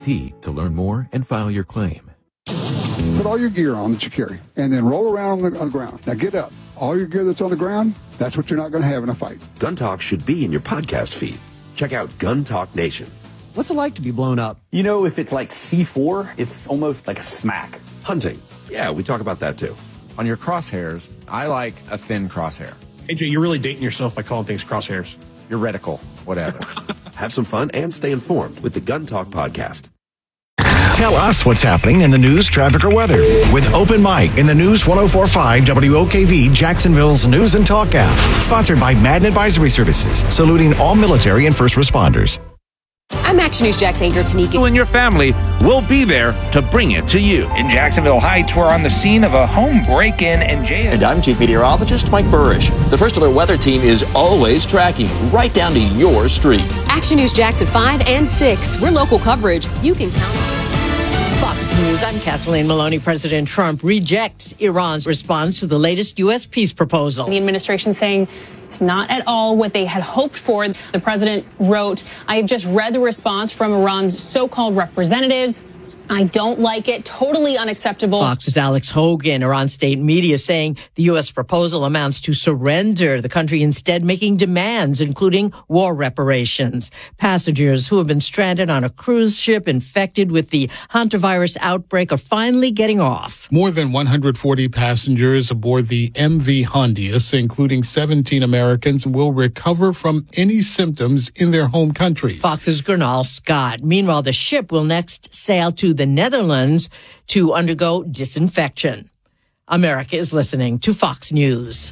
to learn more and file your claim. Put all your gear on that you carry, and then roll around on the ground. Now get up. All your gear that's on the ground, that's what you're not going to have in a fight. Gun Talk should be in your podcast feed. Check out Gun Talk Nation. What's it like to be blown up? You know, if it's like C4, it's almost like a smack. Hunting. Yeah, we talk about that too. On your crosshairs, I like a thin crosshair. AJ, you're really dating yourself by calling things crosshairs. Your reticle, whatever. Have some fun and stay informed with the Gun Talk podcast. Tell us what's happening in the news, traffic, or weather with Open Mic in the News 104.5 WOKV Jacksonville's News and Talk app. Sponsored by Madden Advisory Services, saluting all military and first responders. I'm Action News Jax anchor Tanika. You and your family will be there to bring it to you. In Jacksonville Heights, we're on the scene of a home break-in and jail. And I'm Chief Meteorologist Mike Burrish. The First Alert Weather Team is always tracking right down to your street. Action News Jax at 5 and 6. We're local coverage you can count on. Fox News, I'm Kathleen Maloney. President Trump rejects Iran's response to the latest U.S. peace proposal. The administration saying it's not at all what they had hoped for. The president wrote, I have just read the response from Iran's so-called representatives. I don't like it. Totally unacceptable. Fox's Alex Hogan, Iran state media, saying the U.S. proposal amounts to surrender, the country instead making demands, including war reparations. Passengers who have been stranded on a cruise ship infected with the hantavirus outbreak are finally getting off. More than 140 passengers aboard the MV Hondius, including 17 Americans, will recover from any symptoms in their home countries. Fox's Gernal Scott. Meanwhile, the ship will next sail to the Netherlands to undergo disinfection. America is listening to Fox News.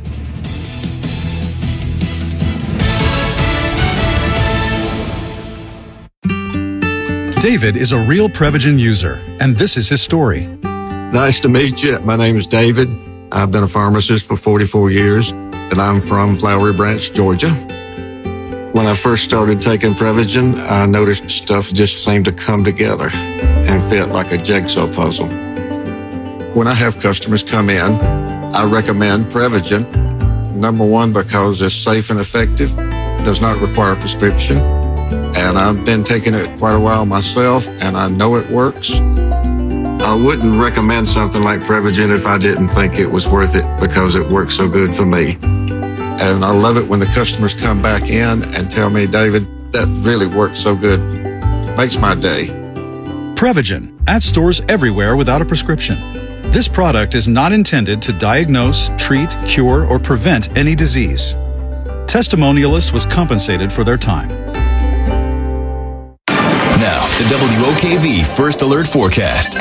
David is a real Prevagen user, and this is his story. Nice to meet you. My name is David. I've been a pharmacist for 44 years, and I'm from Flowery Branch, Georgia. When I first started taking Prevagen, I noticed stuff just seemed to come together and fit like a jigsaw puzzle. When I have customers come in, I recommend Prevagen. Number one, because it's safe and effective, does not require a prescription, and I've been taking it quite a while myself, and I know it works. I wouldn't recommend something like Prevagen if I didn't think it was worth it because it works so good for me. And I love it when the customers come back in and tell me, David, that really worked so good. Makes my day. Prevagen, at stores everywhere without a prescription. This product is not intended to diagnose, treat, cure, or prevent any disease. Testimonialist was compensated for their time. Now, the WOKV First Alert Forecast.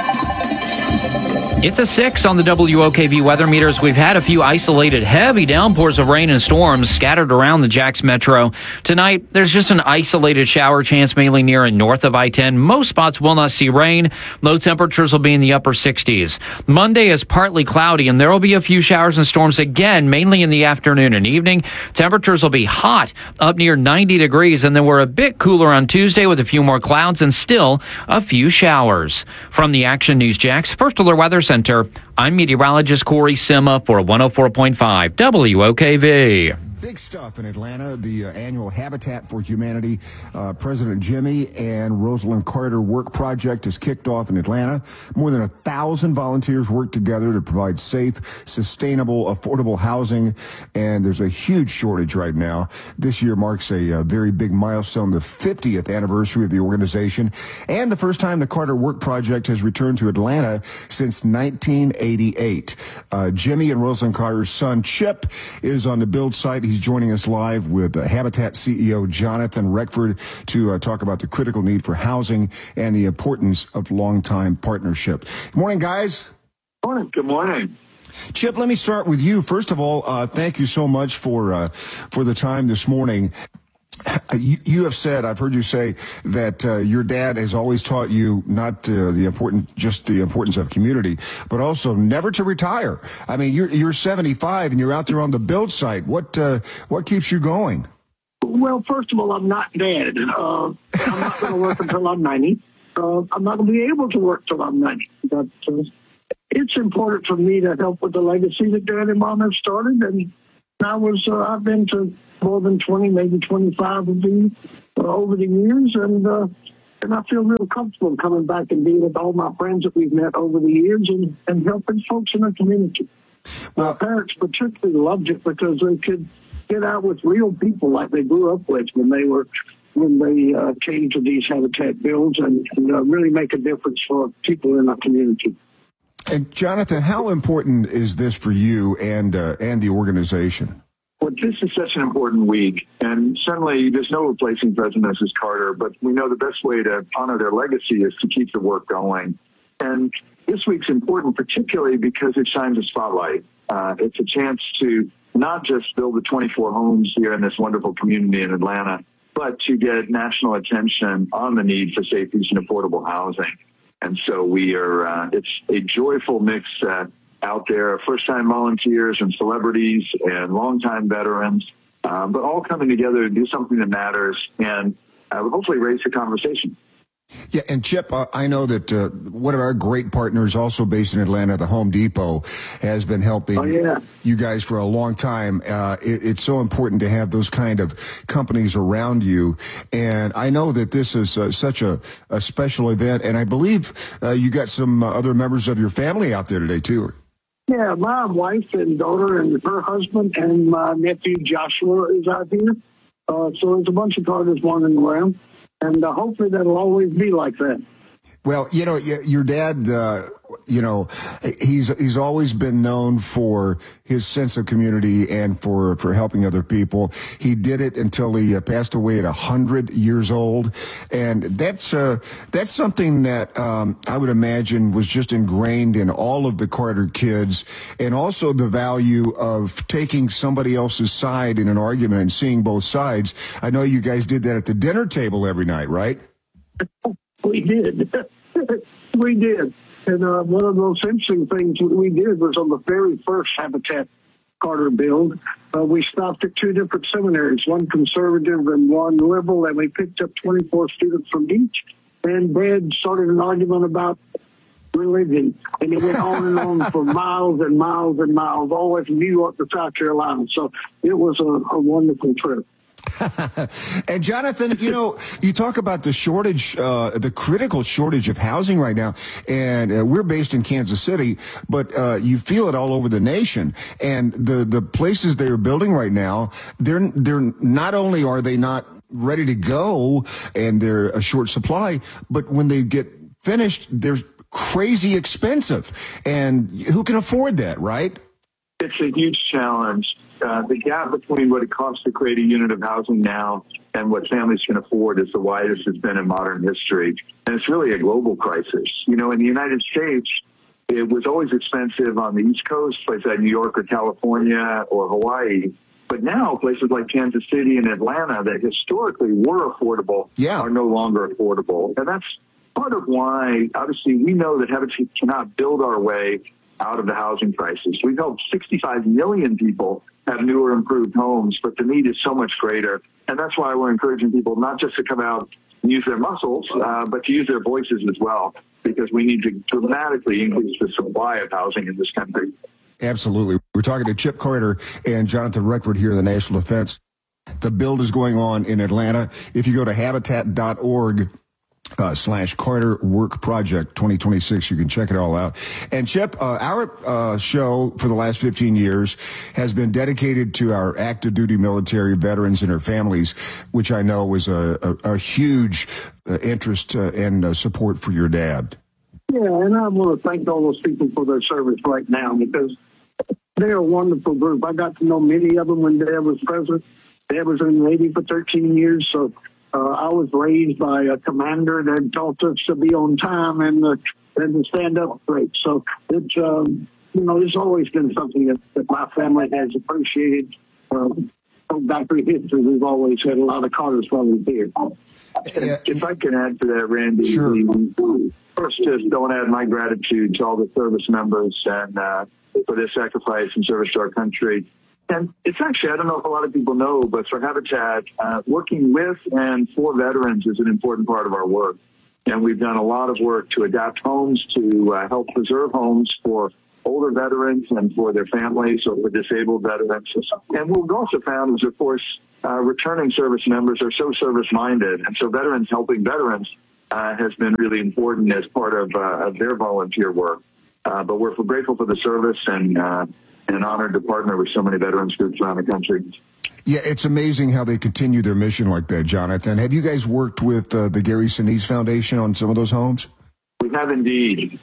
It's a 6 on the WOKV weather meters. We've had a few isolated heavy downpours of rain and storms scattered around the Jax Metro. Tonight, there's just an isolated shower chance mainly near and north of I-10. Most spots will not see rain. Low temperatures will be in the upper 60s. Monday is partly cloudy, and there will be a few showers and storms again, mainly in the afternoon and evening. Temperatures will be hot, up near 90 degrees, and then we're a bit cooler on Tuesday with a few more clouds and still a few showers. From the Action News Jax First Alert Weather Center, I'm meteorologist Corey Sima for 104.5 WOKV. Big stuff in Atlanta. The annual Habitat for Humanity President Jimmy and Rosalind Carter Work Project is kicked off in Atlanta. More than 1,000 volunteers work together to provide safe, sustainable, affordable housing, and there's a huge shortage right now. This year marks a very big milestone, the 50th anniversary of the organization, and the first time the Carter Work Project has returned to Atlanta since 1988. Jimmy and Rosalind Carter's son, Chip, is on the build site. He's joining us live with Habitat CEO Jonathan Reckford to talk about the critical need for housing and the importance of long-time partnership. Good morning, guys. Good morning. Chip, let me start with you. First of all, thank you so much for the time this morning. You have said, I've heard you say that your dad has always taught you not the importance of community, but also never to retire. I mean, you're 75 and you're out there on the build site. What keeps you going? Well, first of all, I'm not dead. I'm not going to work until I'm 90. I'm not going to be able to work till I'm 90. But it's important for me to help with the legacy that Dad and Mom have started, and I've been to more than 20, maybe 25 of these over the years, and And I feel real comfortable coming back and being with all my friends that we've met over the years and helping folks in the community. My parents particularly loved it because they could get out with real people like they grew up with when they came to these Habitat builds and really make a difference for people in our community. And Jonathan, how important is this for you and the organization? Well, this is such an important week, and certainly there's no replacing President and Mrs. Carter, but we know the best way to honor their legacy is to keep the work going. And this week's important particularly because it shines a spotlight. It's a chance to not just build the 24 homes here in this wonderful community in Atlanta, but to get national attention on the need for safe, decent, affordable housing. And so we are, it's a joyful mix out there, first-time volunteers and celebrities and longtime veterans, but all coming together to do something that matters and hopefully raise the conversation. Yeah, and Chip, I know that one of our great partners, also based in Atlanta, the Home Depot, has been helping you guys for a long time. It's so important to have those kind of companies around you. And I know that this is such a special event, and I believe you got some other members of your family out there today, too. Yeah, my wife and daughter and her husband and my nephew Joshua is out here. So there's a bunch of Carters wandering around. And hopefully that'll always be like that. Well, you know, your dad, you know, he's always been known for his sense of community and for helping other people. He did it until he passed away at 100 years old. And that's something that I would imagine was just ingrained in all of the Carter kids, and also the value of taking somebody else's side in an argument and seeing both sides. I know you guys did that at the dinner table every night, right? We did. We did. And one of those interesting things we did was on the very first Habitat Carter build, we stopped at two different seminaries, one conservative and one liberal, and we picked up 24 students from each. And Dad started an argument about religion, and it went on and on for miles and miles and miles, all the way from New York to South Carolina. So it was a wonderful trip. And Jonathan, you know, you talk about the shortage, the critical shortage of housing right now, and we're based in Kansas City, but you feel it all over the nation. And the places they are building right now, they're not only are they not ready to go and they're a short supply, but when they get finished, they're crazy expensive. And who can afford that, right? It's a huge challenge. The gap between what it costs to create a unit of housing now and what families can afford is the widest it's been in modern history. And it's really a global crisis. You know, in the United States, it was always expensive on the East Coast, places like New York or California or Hawaii. But now places like Kansas City and Atlanta that historically were affordable are no longer affordable. And that's part of why, obviously, we know that Habitat cannot build our way out of the housing crisis. We've helped 65 million people have newer, improved homes, but the need is so much greater. And that's why we're encouraging people not just to come out and use their muscles, but to use their voices as well, because we need to dramatically increase the supply of housing in this country. Absolutely. We're talking to Chip Carter and Jonathan Reckford here in the National Defense. The build is going on in Atlanta. If you go to habitat.org, /Carter Work Project 2026. You can check it all out. And Chip, our show for the last 15 years has been dedicated to our active duty military veterans and their families, which I know was a huge interest and support for your dad. Yeah, and I want to thank all those people for their service right now, because they're a wonderful group. I got to know many of them when Dad was president. Dad was in the Navy for 13 years, so I was raised by a commander that taught us to be on time and to stand up straight. So it's it's always been something that my family has appreciated. Back through history, we've always had a lot of Carters volunteers. If I can add to that, Randy, sure. First, just don't add my gratitude to all the service members and for their sacrifice and service to our country. And it's actually, I don't know if a lot of people know, but for Habitat, working with and for veterans is an important part of our work. And we've done a lot of work to adapt homes, to help preserve homes for older veterans and for their families or for disabled veterans. And what we've also found is, of course, returning service members are so service-minded. And so veterans helping veterans has been really important as part of their volunteer work. But we're grateful for the service and honored to partner with so many veterans groups around the country. Yeah, it's amazing how they continue their mission like that, Jonathan. Have you guys worked with the Gary Sinise Foundation on some of those homes? We have indeed,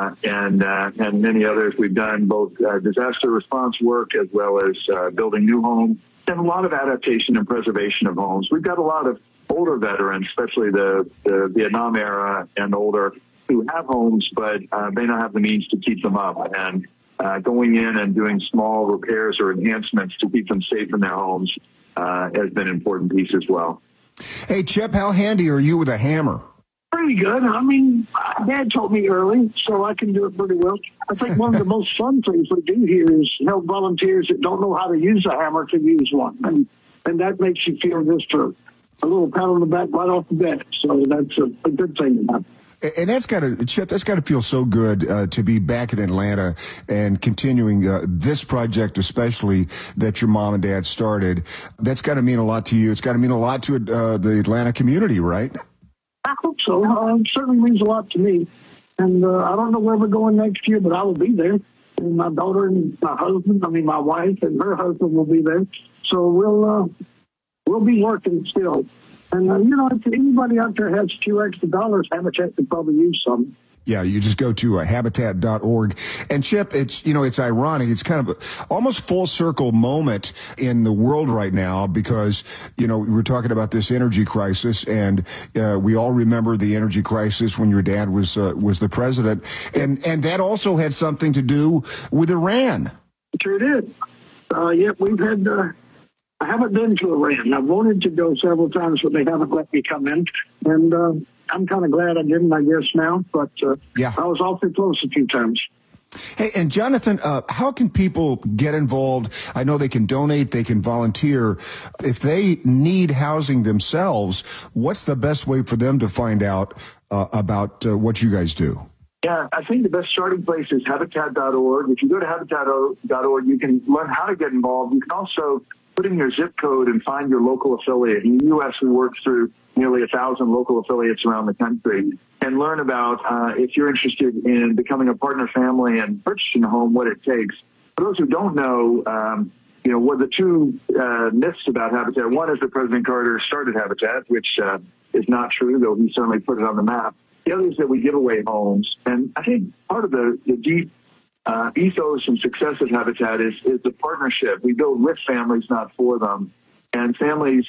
and many others. We've done both disaster response work as well as building new homes and a lot of adaptation and preservation of homes. We've got a lot of older veterans, especially the Vietnam era and older, who have homes but may not have the means to keep them up. And going in and doing small repairs or enhancements to keep them safe in their homes has been an important piece as well. Hey, Chip, how handy are you with a hammer? Pretty good. I mean, Dad taught me early, so I can do it pretty well. I think one of the most fun things we do here is help volunteers that don't know how to use a hammer to use one. And that makes you feel just a little pat on the back right off the bat. So that's a good thing about it. And that's got to, Chip, that's got to feel so good to be back in Atlanta and continuing this project, especially that your mom and dad started. That's got to mean a lot to you. It's got to mean a lot to the Atlanta community, right? I hope so. It certainly means a lot to me. And I don't know where we're going next year, but I will be there. And my daughter and my wife and her husband will be there. So we'll be working still. And, if anybody out there has a few extra dollars, Habitat could probably use some. Yeah, you just go to habitat.org. And Chip, it's ironic. It's kind of a almost full circle moment in the world right now because, we're talking about this energy crisis and we all remember the energy crisis when your dad was the president. And that also had something to do with Iran. It sure did. We've had, I haven't been to Iran. I've wanted to go several times, but they haven't let me come in. And, I'm kind of glad I didn't, I guess, now, but I was awfully close a few times. Hey, and Jonathan, how can people get involved? I know they can donate, they can volunteer. If they need housing themselves, what's the best way for them to find out about what you guys do? Yeah, I think the best starting place is habitat.org. If you go to habitat.org, you can learn how to get involved. You can also put in your zip code and find your local affiliate. In the U.S., we work through nearly 1,000 local affiliates around the country and learn about if you're interested in becoming a partner family and purchasing a home, what it takes. For those who don't know, what the two myths about Habitat. One is that President Carter started Habitat, which is not true, though he certainly put it on the map. The other is that we give away homes. And I think part of the deep ethos and success of Habitat is the partnership. We build with families, not for them. And families,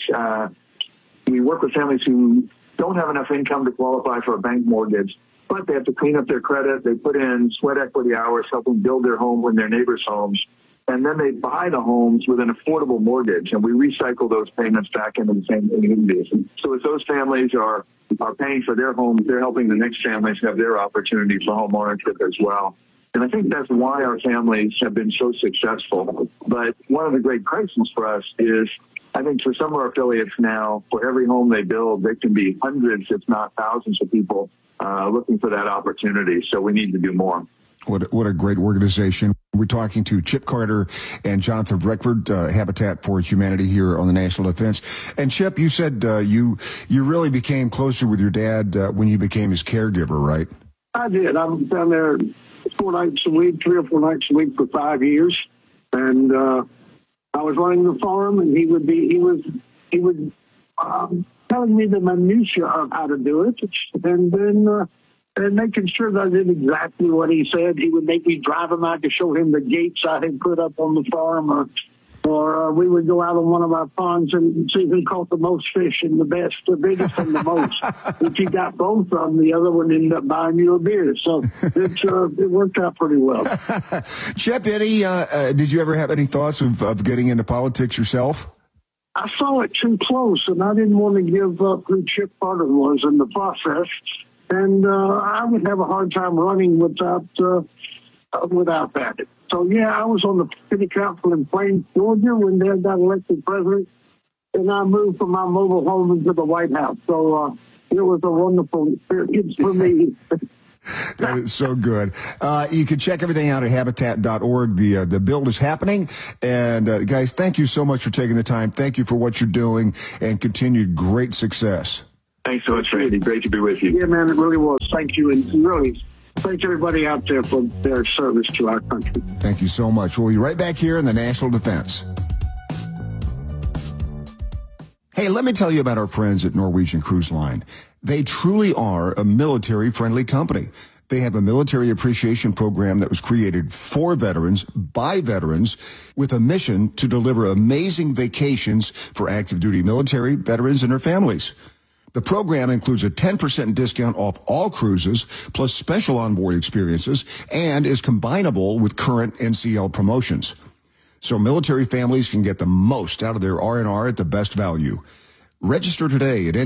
we work with families who don't have enough income to qualify for a bank mortgage, but they have to clean up their credit. They put in sweat equity hours, helping build their home when their neighbors' homes. And then they buy the homes with an affordable mortgage, and we recycle those payments back into the same communities. So as those families are paying for their homes, they're helping the next families have their opportunity for home ownership as well. And I think that's why our families have been so successful. But one of the great crises for us is, I think for some of our affiliates now, for every home they build, there can be hundreds, if not thousands of people looking for that opportunity. So we need to do more. What a great organization. We're talking to Chip Carter and Jonathan Reckford, Habitat for Humanity here on the National Defense. And Chip, you said you really became closer with your dad when you became his caregiver, right? I did. I was down there 4 nights a week, 3 or 4 nights a week for 5 years. And I was running the farm, and he was telling me the minutia of how to do it, and then and making sure that I did exactly what he said. He would make me drive him out to show him the gates I had put up on the farm, or we would go out on one of our ponds and see who caught the most fish and the best, the biggest and the most. If you got both of them, the other one ended up buying you a beer. So it worked out pretty well. Chip, did you ever have any thoughts of getting into politics yourself? I saw it too close, and I didn't want to give up who Chip Carter was in the process. And I would have a hard time running without that. So, I was on the city council in Plains, Georgia, when Dad got elected president, and I moved from my mobile home into the White House. So it was a wonderful experience for me. That is so good. You can check everything out at habitat.org. The build is happening. And guys, thank you so much for taking the time. Thank you for what you're doing, and continued great success. Thanks so much, Randy. Great to be with you. Yeah, man, it really was. Thank you, and really thank everybody out there for their service to our country. Thank you so much. We'll be right back here in the National Defense. Hey, let me tell you about our friends at Norwegian Cruise Line. They truly are a military-friendly company. They have a military appreciation program that was created for veterans, by veterans, with a mission to deliver amazing vacations for active duty military, veterans, and their families. The program includes a 10% discount off all cruises, plus special onboard experiences, and is combinable with current NCL promotions. So military families can get the most out of their R&R at the best value. Register today at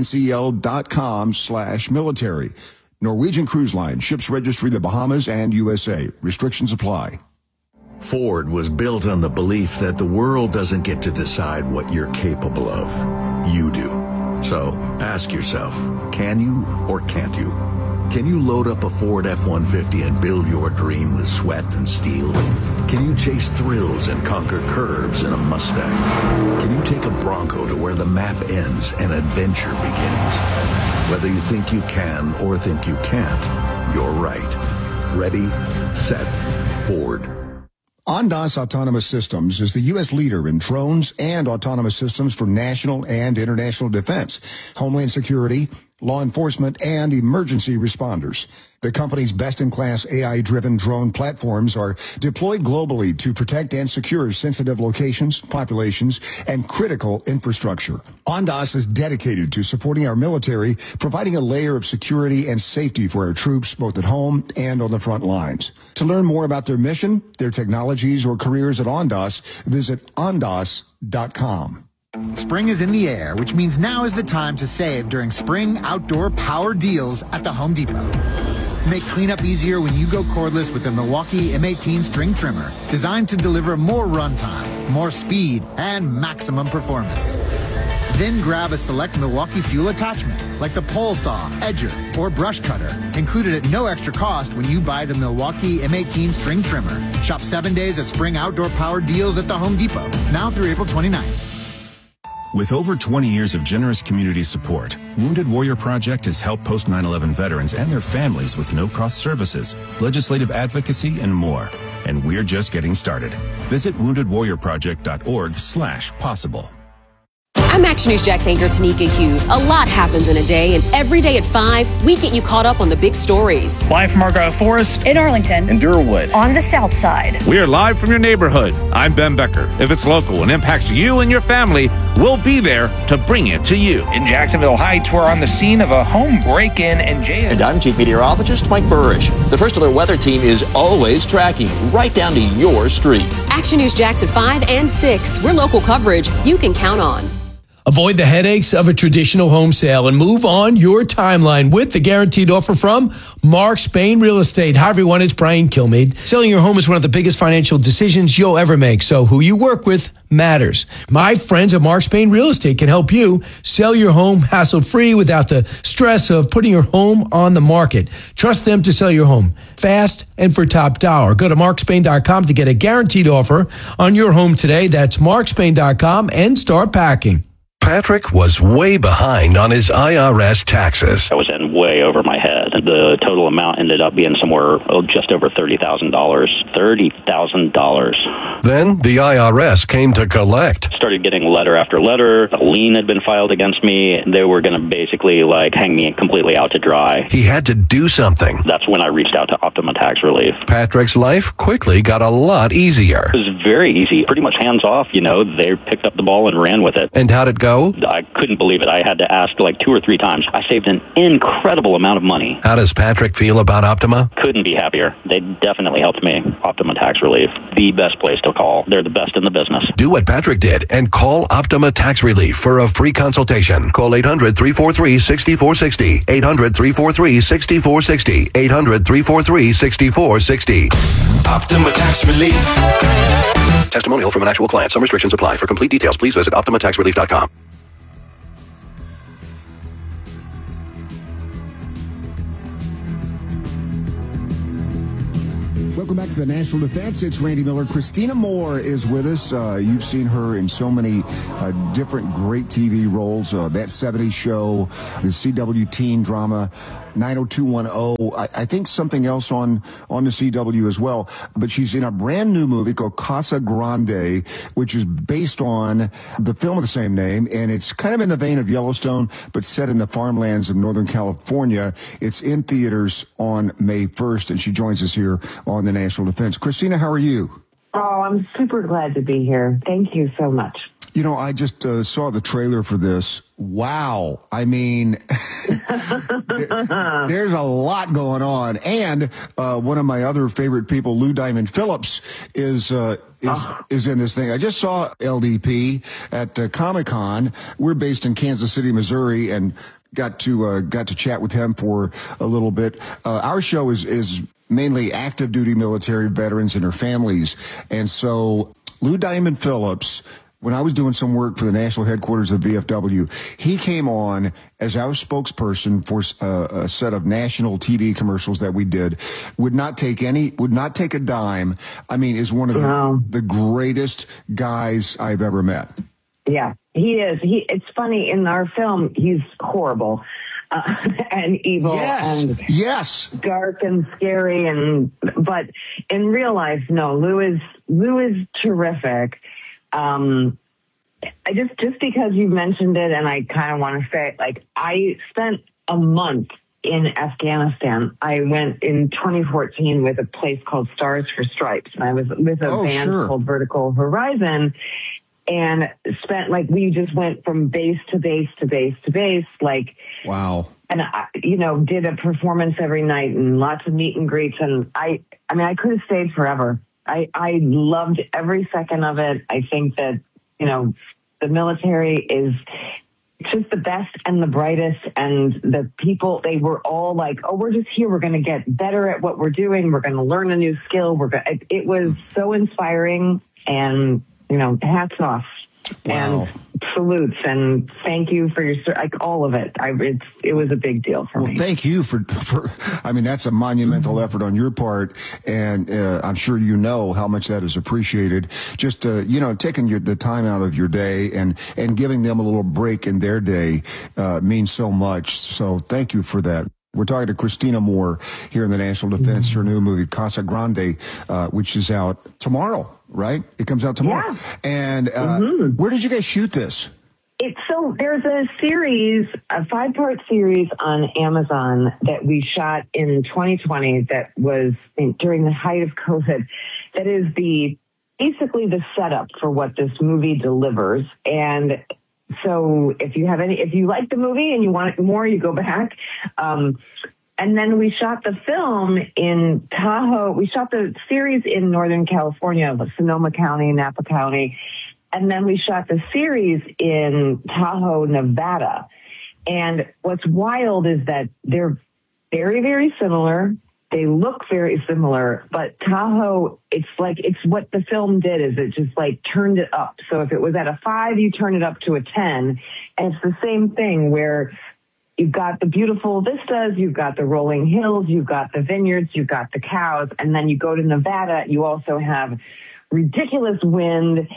ncl.com/military. Norwegian Cruise Line, ships registry the Bahamas and USA. Restrictions apply. Ford was built on the belief that the world doesn't get to decide what you're capable of. You do. So ask yourself, can you or can't you? Can you load up a Ford F-150 and build your dream with sweat and steel? Can you chase thrills and conquer curves in a Mustang? Can you take a Bronco to where the map ends and adventure begins? Whether you think you can or think you can't, you're right. Ready, set, Ford. Ondas Autonomous Systems is the U.S. leader in drones and autonomous systems for national and international defense, homeland security, law enforcement, and emergency responders. The company's best-in-class AI-driven drone platforms are deployed globally to protect and secure sensitive locations, populations, and critical infrastructure. Ondas is dedicated to supporting our military, providing a layer of security and safety for our troops, both at home and on the front lines. To learn more about their mission, their technologies, or careers at Ondas, visit ondas.com. Spring is in the air, which means now is the time to save during spring outdoor power deals at the Home Depot. Make cleanup easier when you go cordless with the Milwaukee M18 string trimmer, designed to deliver more runtime, more speed, and maximum performance. Then grab a select Milwaukee fuel attachment, like the pole saw, edger, or brush cutter, included at no extra cost when you buy the Milwaukee M18 string trimmer. Shop 7 days of spring outdoor power deals at the Home Depot, now through April 29th. With over 20 years of generous community support, Wounded Warrior Project has helped post 9/11 veterans and their families with no-cost services, legislative advocacy, and more. And we're just getting started. Visit woundedwarriorproject.org/possible. I'm Action News Jax anchor Tanika Hughes. A lot happens in a day, and every day at 5, we get you caught up on the big stories. Live from Argyle Forest, in Arlington, in Durwood, on the south side. We are live from your neighborhood. I'm Ben Becker. If it's local and impacts you and your family, we'll be there to bring it to you. In Jacksonville Heights, we're on the scene of a home break-in and jail. And I'm Chief Meteorologist Mike Burrish. The First Alert Weather Team is always tracking right down to your street. Action News Jax at 5 and 6. We're local coverage you can count on. Avoid the headaches of a traditional home sale and move on your timeline with the guaranteed offer from Mark Spain Real Estate. Hi, everyone. It's Brian Kilmeade. Selling your home is one of the biggest financial decisions you'll ever make, so who you work with matters. My friends at Mark Spain Real Estate can help you sell your home hassle-free without the stress of putting your home on the market. Trust them to sell your home fast and for top dollar. Go to markspain.com to get a guaranteed offer on your home today. That's markspain.com and start packing. Patrick was way behind on his IRS taxes. I was in way over my head. The total amount ended up being somewhere just over $30,000. $30,000. Then the IRS came to collect. Started getting letter after letter. A lien had been filed against me. They were going to basically hang me completely out to dry. He had to do something. That's when I reached out to Optima Tax Relief. Patrick's life quickly got a lot easier. It was very easy. Pretty much hands off, They picked up the ball and ran with it. And how'd it go? I couldn't believe it. I had to ask 2 or 3 times. I saved an incredible amount of money. How does Patrick feel about Optima? Couldn't be happier. They definitely helped me. Optima Tax Relief, the best place to call. They're the best in the business. Do what Patrick did and call Optima Tax Relief for a free consultation. Call 800-343-6460. 800-343-6460. 800-343-6460. Optima Tax Relief. Testimonial from an actual client. Some restrictions apply. For complete details, please visit OptimaTaxRelief.com. Welcome back to the National Defense. It's Randy Miller. Christina Moore is with us. You've seen her in so many different great TV roles. That 70s Show, the CW teen drama, 90210. I think something else on the CW as well. But she's in a brand new movie called Casa Grande, which is based on the film of the same name. And it's kind of in the vein of Yellowstone, but set in the farmlands of Northern California. It's in theaters on May 1st, and she joins us here on the National Defense. Christina, how are you? Oh, I'm super glad to be here. Thank you so much. You know, I just saw the trailer for this. Wow. I mean, there's a lot going on. And one of my other favorite people, Lou Diamond Phillips, is in this thing. I just saw LDP at Comic-Con. We're based in Kansas City, Missouri, and got to chat with him for a little bit. Our show is mainly active duty military veterans and their families. And so Lou Diamond Phillips, when I was doing some work for the national headquarters of VFW, he came on as our spokesperson for a set of national TV commercials that we did. Would not take a dime. I mean, is one of the greatest guys I've ever met. Yeah, he is. It's funny, in our film, he's horrible. And evil and dark and scary, but in real life, no, Lou is terrific. Just because you mentioned it, and I kind of want to say, like, I spent a month in Afghanistan. I went in 2014 with a place called Stars for Stripes, and I was with a band called Vertical Horizon. And we just went from base to base to base to base, wow. And I, did a performance every night and lots of meet and greets. And I could have stayed forever. I loved every second of it. I think that, the military is just the best and the brightest. And the people, they were all like, oh, we're just here. We're going to get better at what we're doing. We're going to learn a new skill. It was so inspiring, and, hats off. Wow. And salutes, and thank you for all of it. It was a big deal for me. Well, thank you for I mean, that's a monumental effort on your part, and I'm sure you know how much that is appreciated. Just taking the time out of your day and giving them a little break in their day means so much. So thank you for that. We're talking to Christina Moore here in the National Defense, her new movie, Casa Grande, which is out tomorrow, right? It comes out tomorrow. Yeah. And where did you guys shoot this? So there's a 5-part series on Amazon that we shot in 2020 that was during the height of COVID. That is basically the setup for what this movie delivers. And so if you like the movie and you want it more, you go back. And then we shot the film in Tahoe. We shot the series in Northern California, Sonoma County, Napa County. And then we shot the series in Tahoe, Nevada. And what's wild is that they're very, very similar. They look very similar, but Tahoe, it's what the film did is it just turned it up. So if it was at a 5, you turn it up to a 10. And it's the same thing where you've got the beautiful vistas, you've got the rolling hills, you've got the vineyards, you've got the cows. And then you go to Nevada, you also have ridiculous wind,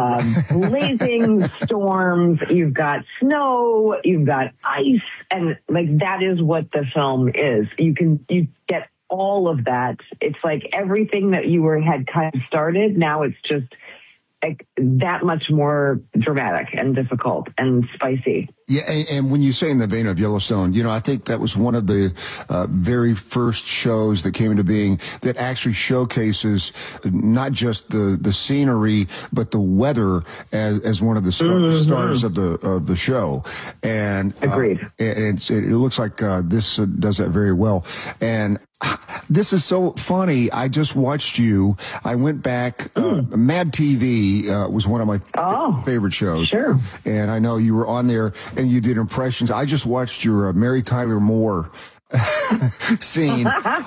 blazing storms, you've got snow, you've got ice. And that is what the film is. You get all of that. It's like everything that you had kind of started. Now it's just that much more dramatic and difficult and spicy. Yeah, and when you say in the vein of Yellowstone, I think that was one of the very first shows that came into being that actually showcases not just the scenery, but the weather as one of the stars of the show. And agreed. And it looks like this does that very well. And this is so funny. I just watched you. I went back. Mad TV was one of my favorite shows. Sure. And I know you were on there and you did impressions. I just watched your Mary Tyler Moore scene.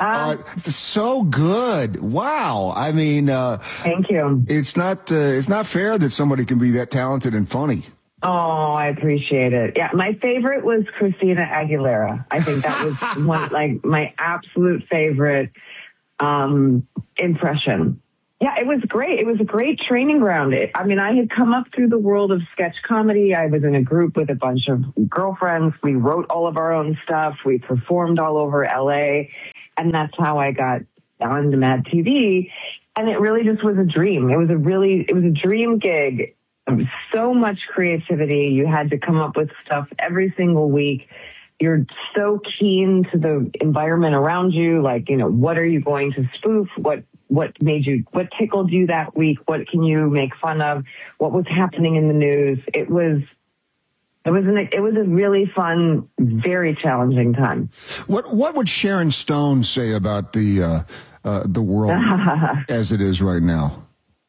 So good. Wow. I mean, thank you. It's not fair that somebody can be that talented and funny. Oh, I appreciate it. Yeah, my favorite was Christina Aguilera. I think that was my absolute favorite. impression. Yeah, it was great. It was a great training ground. I had come up through the world of sketch comedy. I was in a group with a bunch of girlfriends. We wrote all of our own stuff. We performed all over LA. And that's how I got on to Mad TV. And it really just was a dream. It was a dream gig. So much creativity. You had to come up with stuff every single week. You're so keen to the environment around you. Like, what are you going to spoof? What tickled you that week? What can you make fun of? What was happening in the news? It was a really fun, very challenging time. What would Sharon Stone say about the world as it is right now?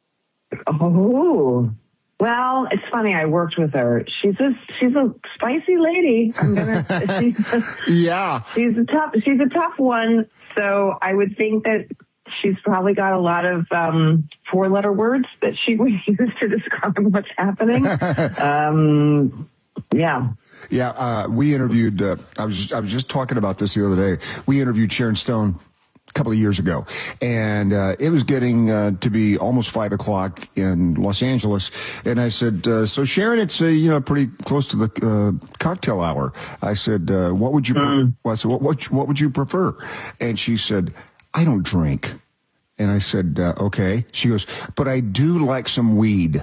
Oh, well, it's funny. I worked with her. She's a spicy lady. Yeah. She's a tough one. So I would think that she's probably got a lot of 4-letter words that she would use to describe what's happening. Yeah. Yeah. We interviewed, I was just talking about this the other day. We interviewed Sharon Stone a couple of years ago, and it was getting to be almost 5 o'clock in Los Angeles. And I said, so Sharon, it's pretty close to the cocktail hour. I said, what would you what would you prefer? And she said, I don't drink. And I said, okay. She goes, but I do like some weed.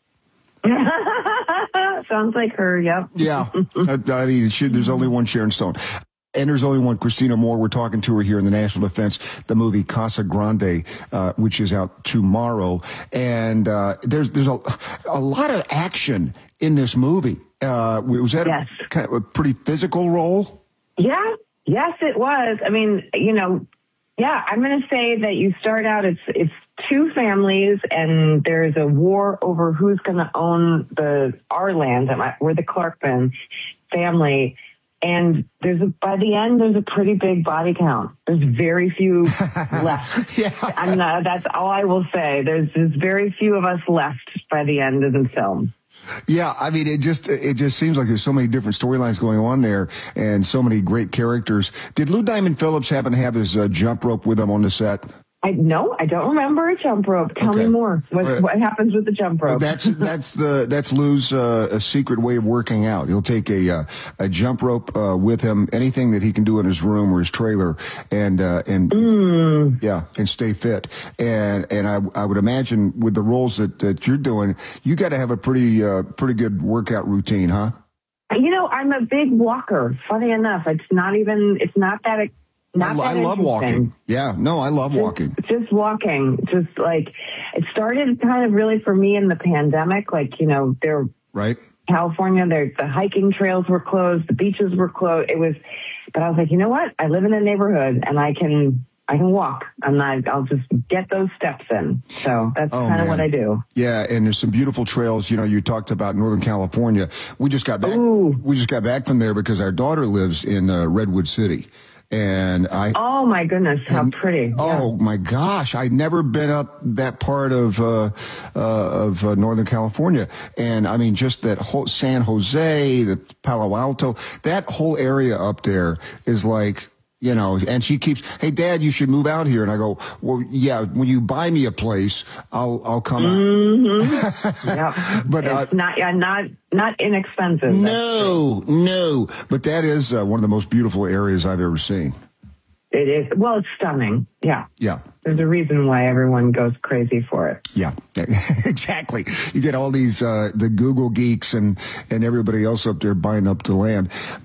Sounds like her, yep. Yeah. I mean, there's only one Sharon Stone. And there's only one Christina Moore. We're talking to her here in the National Defense, the movie Casa Grande, which is out tomorrow. And there's a lot of action in this movie. Was that a pretty physical role? Yeah. Yes, it was. I mean, yeah, I'm going to say that you start out, it's two families, and there's a war over who's going to own our land. We're the Clarkman family. And by the end, there's a pretty big body count. There's very few left. Yeah. That's all I will say. There's very few of us left by the end of the film. Yeah, I mean, it just seems like there's so many different storylines going on there and so many great characters. Did Lou Diamond Phillips happen to have his jump rope with him on the set? No, I don't remember a jump rope. Tell me more. What happens with the jump rope? That's Lou's secret way of working out. He'll take a jump rope with him, anything that he can do in his room or his trailer, and stay fit. And I would imagine with the roles that you're doing, you got to have a pretty good workout routine, huh? I'm a big walker. Funny enough, I love walking. Yeah, no, I love walking. Just walking. Just like, it started kind of really for me in the pandemic. Like, right. California, the hiking trails were closed, the beaches were closed. But I was like, you know what? I live in a neighborhood and I can walk. I'll just get those steps in. So that's kind of what I do. Yeah. And there's some beautiful trails. You talked about Northern California. We just got back. We just got back from there because our daughter lives in Redwood City. And oh my goodness, how pretty. Oh my gosh. I'd never been up that part of Northern California. And I mean, just that whole San Jose, the Palo Alto, that whole area up there is like, and she keeps, hey Dad, you should move out here. And I go, well, yeah, when you buy me a place, I'll come out. Mm-hmm. Yep. But it's not inexpensive. No. But that is one of the most beautiful areas I've ever seen. It is. Well, it's stunning. Yeah. Yeah. There's a reason why everyone goes crazy for it. Yeah, exactly. You get all these, the Google geeks and everybody else up there buying up the land.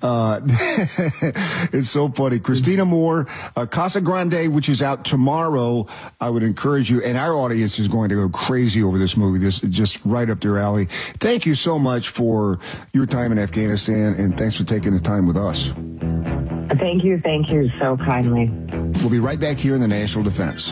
It's so funny. Christina Moore, Casa Grande, which is out tomorrow. I would encourage you, and our audience is going to go crazy over this movie. This is just right up their alley. Thank you so much for your time in Afghanistan, and thanks for taking the time with us. Thank you so kindly. We'll be right back here in the National Defense.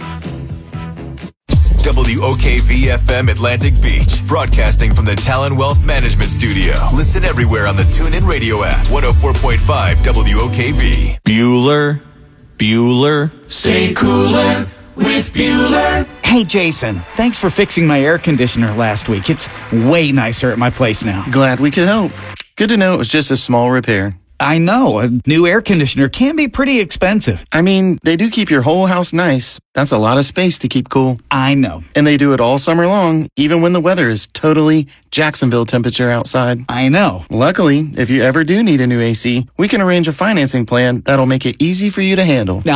WOKV-FM Atlantic Beach, broadcasting from the Talon Wealth Management Studio. Listen everywhere on the TuneIn Radio app, 104.5 WOKV. Bueller, stay cooler with Bueller. Hey, Jason, thanks for fixing my air conditioner last week. It's way nicer at my place now. Glad we could help. Good to know it was just a small repair. I know. A new air conditioner can be pretty expensive. I mean, they do keep your whole house nice. That's a lot of space to keep cool. I know. And they do it all summer long, even when the weather is totally Jacksonville temperature outside. I know. Luckily, if you ever do need a new AC, we can arrange a financing plan that'll make it easy for you to handle. Now,